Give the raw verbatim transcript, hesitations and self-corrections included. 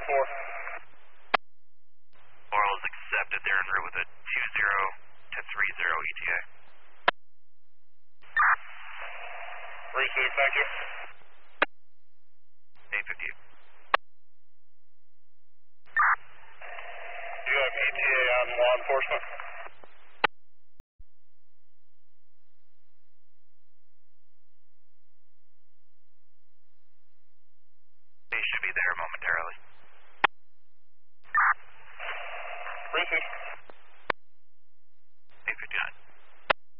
four. Oral is accepted. They're en route with a two zero to three zero E T A. Receive, thank you. eight fifty-eight. You have E T A on law enforcement? They should be there momentarily. Receive.